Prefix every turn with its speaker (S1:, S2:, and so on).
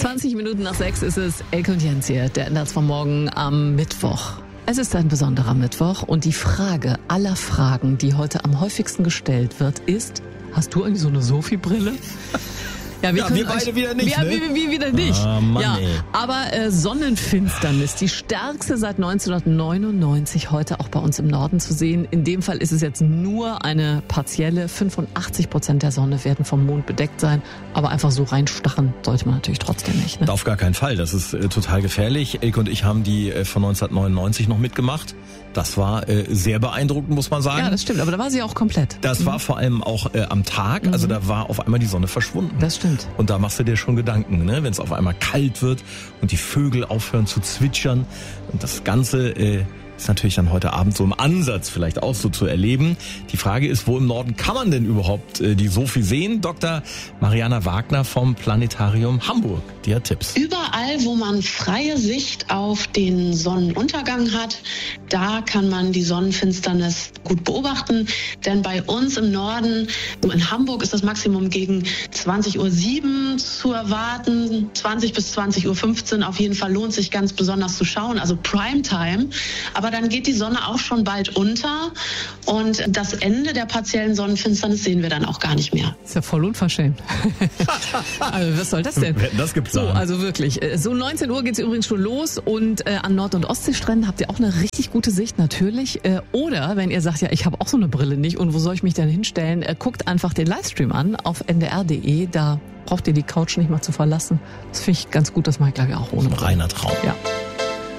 S1: 20 Minuten nach 6 ist es. Elke und Jens hier, der Ende vom Morgen am Mittwoch. Es ist ein besonderer Mittwoch und die Frage aller Fragen, die heute am häufigsten gestellt wird, ist: Hast du eigentlich so eine Sophie-Brille?
S2: Ja, wir beide wieder nicht.
S1: Ja,
S2: ne?
S1: wir wieder nicht.
S2: Ah, Mann,
S1: ja,
S2: ey.
S1: aber Sonnenfinsternis, die stärkste seit 1999, heute auch bei uns im Norden zu sehen. In dem Fall ist es jetzt nur eine partielle. 85% der Sonne werden vom Mond bedeckt sein. Aber einfach so reinstachen sollte man natürlich trotzdem nicht. Ne?
S2: Auf gar keinen Fall. Das ist total gefährlich. Elke und ich haben die von 1999 noch mitgemacht. Das war sehr beeindruckend, muss man sagen.
S1: Ja, das stimmt. Aber da war sie auch komplett.
S2: Das war vor allem auch am Tag. Also da war auf einmal die Sonne verschwunden.
S1: Das stimmt.
S2: Und da machst du dir schon Gedanken, ne? Wenn es auf einmal kalt wird und die Vögel aufhören zu zwitschern. Und das Ganze ist natürlich dann heute Abend so im Ansatz vielleicht auch so zu erleben. Die Frage ist, wo im Norden kann man denn überhaupt die Sophie sehen? Dr. Mariana Wagner vom Planetarium Hamburg, die hat Tipps.
S3: Überall, wo man freie Sicht auf den Sonnenuntergang hat, da kann man die Sonnenfinsternis gut beobachten. Denn bei uns im Norden, so in Hamburg, ist das Maximum gegen 20:07 Uhr zu erwarten. 20 bis 20:15 Uhr auf jeden Fall lohnt sich ganz besonders zu schauen, also Primetime. Aber dann geht die Sonne auch schon bald unter und das Ende der partiellen Sonnenfinsternis sehen wir dann auch gar nicht mehr.
S1: Ist ja voll unverschämt. Also was soll das denn?
S2: Wir hätten das geplant.
S1: So, also wirklich. So 19 Uhr geht's übrigens schon los und an Nord- und Ostseestränden habt ihr auch eine richtig gute Sicht natürlich. Oder wenn ihr sagt, ja, ich habe auch so eine Brille nicht und wo soll ich mich denn hinstellen, guckt einfach den Livestream an auf ndr.de. Da braucht ihr die Couch nicht mal zu verlassen. Das finde ich ganz gut, das mache ich glaube ich auch ohne Brille.
S2: Reiner Traum.
S1: Ja.